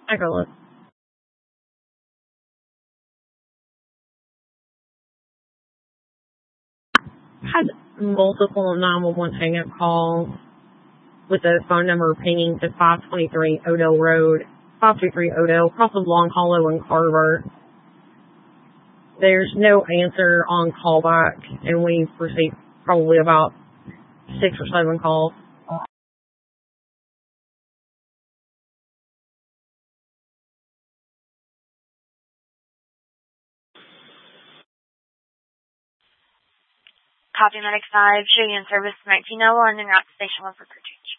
I go look. Had multiple 911 hang-up calls with the phone number pinging to 523 Odell Road, 523 Odell, across of Long Hollow and Carver. There's no answer on callback, and we've received probably about 6 or 7 calls. Copy Medic 5, showing in service 1901 and route station 1 for purchase.